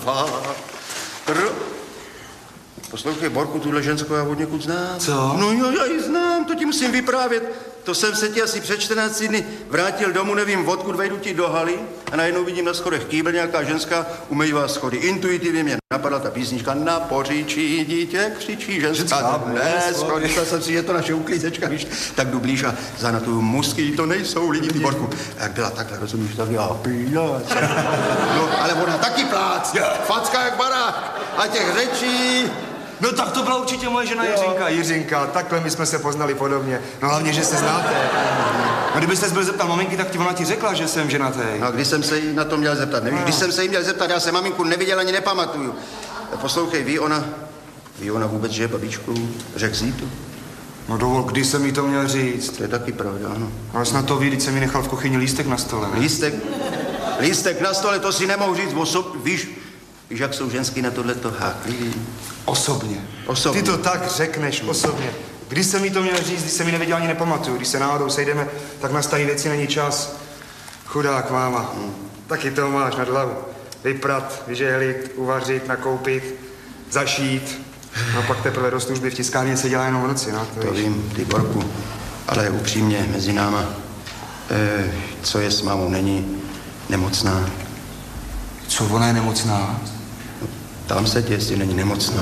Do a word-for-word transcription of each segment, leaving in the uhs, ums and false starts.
tvár. R... Poslouchej, Borku, tuhle ženskou já od někud znám. Co? No jo, já ji znám, to ti musím vyprávět. To jsem se ti asi před čtrnácti dny vrátil domů, nevím odkud, vejdu ti do haly a najednou vidím na schodech kýbl, nějaká ženská umývá schody. Intuitivně mě napadla ta písnička Na poříčí dítě křičí ženská dnes. Myslel jsem si, že to naše uklízečka, víš, tak jdu blíž a zanatuju musky, to nejsou lidi, Borku. A jak byla takhle, rozumíš, tak já plác. No, ale ona taky plác, facka jak barák a těch řečí. No tak to byla určitě moje žena Jiřinka. Jiřinka, takhle my jsme se poznali podobně. No hlavně, že se znáte. No kdybyste byl zeptal maminky, tak ti ona ti řekla, že jsem ženatý. No a když jsem se jí na to měl zeptat, nevíš, no. Když jsem se jí měl zeptat, já jsem maminku neviděl ani nepamatuju. Poslouchej, ví ona, ví ona vůbec, že je babičkou řek Zítu? No dovol, kdy jsem jí to měl říct? To je taky pravda, ano. Ale snad to ví, když jsem mi nechal v kuchyni lístek na stole, ne? Lístek? Lístek na stole, to si nemohu říct osob, víš, víš, jak jsou ženský na tohleto háklivý. Osobně. Osobně. Ty to tak řekneš, osobně. Když jsem jí to měl říct, když jsem jí neviděl, ani nepamatuju. Když se náhodou sejdeme, tak na starý věci není čas. Chudák máma. Hmm. Taky to máš nad hlavu. Vyprat, vyžehlit, uvařit, nakoupit, zašít. No pak teprve do služby v tiskárně se dělá jenom v noci, no. To, to vím, ty Borku. Ale upřímně, mezi náma, e, co je s mámou, není nemocná. Co, ona je nemocná? No, tam se tě, jestli není nemocná.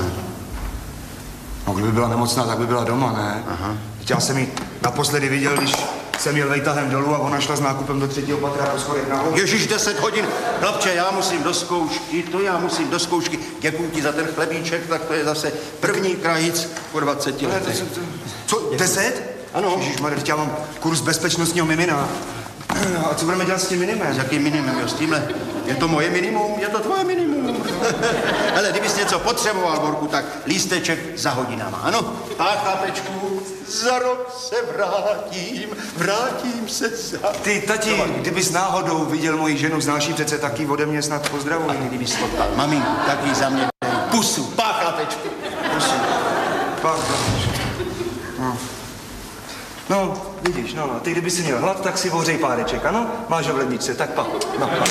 No, kdyby byla nemocná, tak by byla doma, ne? Aha. Já jsem ji naposledy viděl, když jsem jel vejtahem dolů a ona šla s nákupem do třetího patra po schodech nahoru. Ježíš, deset hodin. Chlapče, já musím do zkoušky, to já musím do zkoušky. Děkuju ti za ten chlebíček, tak to je zase první krajíc po dvaceti letech. Co, deset? Ano. Ježíšmarja, já mám kurz bezpečnostního mimina. A co budeme dělat s tím minimem? S jakým minimem, jo, s tímhle? Je to moje minimum, je to tvoje minimum. Ale kdybys něco potřeboval, Borku, tak lísteček za hodinama, ano? A chlapečku, za rok se vrátím, vrátím se za... Ty, tati, kdybys náhodou viděl moji ženu, znáš ji přece taky ode mě snad pozdravuj. A kdybys potkal maminku, tak jí za mě dej pusu, pá, chlapečku, pusu. Pá, chlapečku. No. No, vidíš, no, no, ty kdyby si měl hlad, tak si ohřej páreček, ano? Máš ho v ledničce, tak pa, no, pa.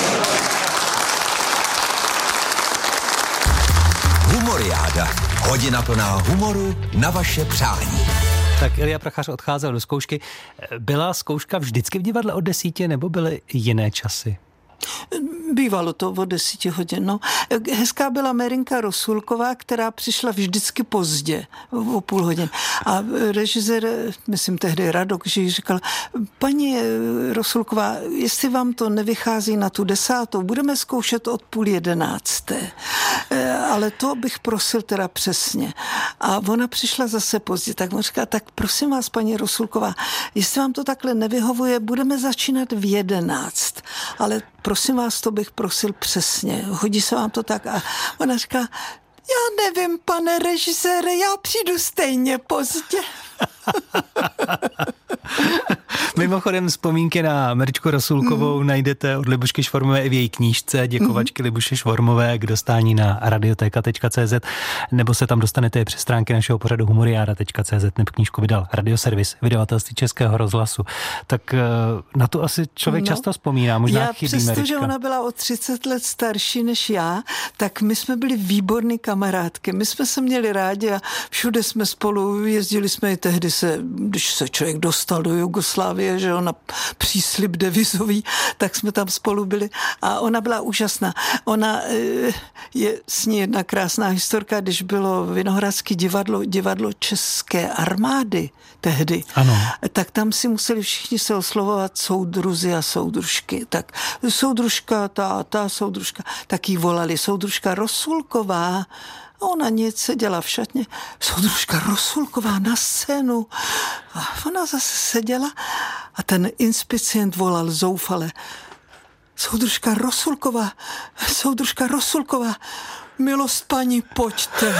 Humoriáda. Hodina plná humoru na vaše přání. Tak Ilja Prachař odcházel do zkoušky. Byla zkouška vždycky v divadle od desíti, nebo byly jiné časy? Bývalo to o desíti hodin, no. Hezká byla Merinka Rosulková, která přišla vždycky pozdě, o půl hodin. A režisér, myslím tehdy Radok, že jí říkal, paní Rosulková, jestli vám to nevychází na tu desátou, budeme zkoušet od půl jedenácté. Ale to bych prosil teda přesně. A ona přišla zase pozdě, tak mu říká, tak prosím vás, paní Rosulková, jestli vám to takhle nevyhovuje, budeme začínat v jedenáct. Ale prosím vás, to bych prosil přesně. Hodí se vám to tak? A ona říká, já nevím, pane režisére, já přijdu stejně pozdě. Mimochodem vzpomínky na Meričku Rosulkovou hmm. najdete od Libušky Švormové i v její knížce Děkovačky hmm. Libuše Švormové k dostání na radioteka tečka cé zet, nebo se tam dostanete i přes stránky našeho pořadu humoriáda tečka cé zet, nebo knížku vydal Radioservis, vydavatelství Českého rozhlasu. Tak na to asi člověk no. často vzpomíná, možná já chybí přesto, Merička. Že ona byla o třicet let starší než já, tak my jsme byli výborný kamarádky. My jsme se měli rádi a všude jsme spolu jezdili jsme i tehdy se, když se člověk dostal do Jugoslávie, že ona příslib devizový, tak jsme tam spolu byli a ona byla úžasná. Ona je s ní jedna krásná historka, když bylo Vinohradské divadlo, divadlo České armády tehdy, ano. tak tam si museli všichni se oslovovat soudruzi a soudružky. Tak soudružka, ta, ta soudružka, tak jí volali soudružka Rosulková. A ona nic seděla v šatně. Soudružka Rosulková na scénu. A ona zase seděla a ten inspicient volal zoufale. Soudružka Rosulková, soudružka Rosulková, milost paní, pojďte.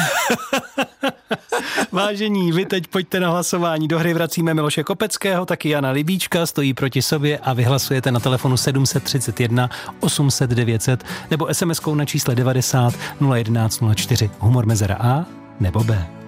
Vážení, vy teď pojďte na hlasování. Do hry vracíme Miloše Kopeckého, taky Jana Libíčka, stojí proti sobě a vyhlasujete na telefonu sedm set třicet jedna osm set devět set nebo es em eskou na čísle devadesát nula jedenáct nula čtyři. Humor mezera A nebo B.